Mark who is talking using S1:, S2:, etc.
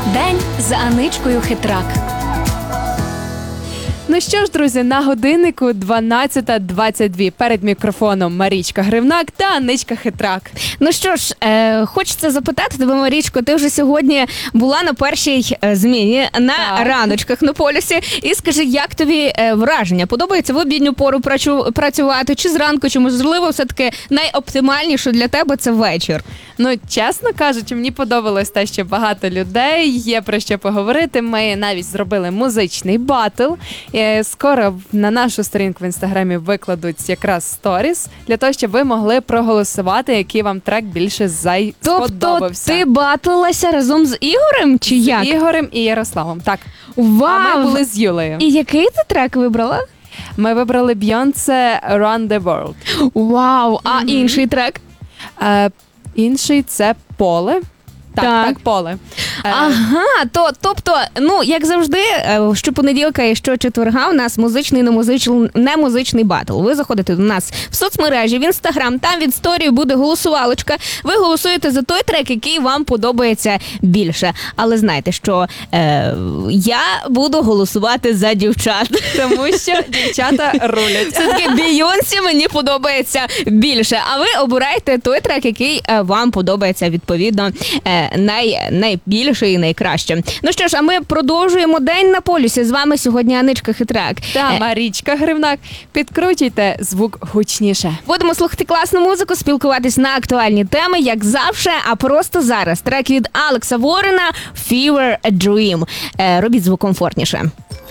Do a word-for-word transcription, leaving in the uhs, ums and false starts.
S1: День з Аничкою Хитрак.
S2: Ну що ж, друзі, на годиннику дванадцята двадцять два. Перед мікрофоном Марічка Гривнак та Аничка Хитрак.
S3: Ну що ж, е, хочеться запитати тебе, Марічко, ти вже сьогодні була на першій е, зміні на
S2: Так.
S3: раночках на полюсі. І скажи, як тобі е, враження? Подобається в обідню пору працю, працювати, чи зранку, чи можливо все-таки найоптимальніше для тебе це вечір?
S2: Ну, чесно кажучи, мені подобалось те, що багато людей, є про що поговорити. Ми навіть зробили музичний батл. Е, Скоро на нашу сторінку в інстаграмі викладуть якраз сторіс, для того, щоб ви могли проголосувати, який вам трек більше зай...
S3: Тобто
S2: сподобався.
S3: ти батлилася разом з Ігорем, чи як?
S2: З Ігорем і Ярославом. Так.
S3: Вау!
S2: А ми були з Юлею.
S3: І який ти трек вибрала?
S2: Ми вибрали Бейонсе «Run the World».
S3: Вау! А
S2: Мгм.
S3: інший трек?
S2: Е, інший це «Поле». Так,
S3: Так.
S2: так, «Поле». Е,
S3: Ага, то, тобто, ну, як завжди, е, щопонеділка і щочетверга у нас музичний, не музичний, не музичний батл. Ви заходите до нас в соцмережі, в інстаграм, там від сторії буде голосувалочка. Ви голосуєте за той трек, який вам подобається більше. Але знайте, що е, я буду голосувати за дівчат.
S2: Тому що дівчата рулять.
S3: Все-таки Бейонсі мені подобається більше. А ви обирайте той трек, який е, вам подобається відповідно е, най, найбільше і найкраще. Ну що ж, а ми продовжуємо День на полюсі. З вами сьогодні Аничка Хитрак.
S2: Та
S3: Е,
S2: Марічка Гривнак. Підкручуйте звук гучніше.
S3: Будемо слухати класну музику, спілкуватись на актуальні теми, як завжди, а просто зараз. Трек від Алекса Ворена «Fever a Dream». Е, робіть звук комфортніше.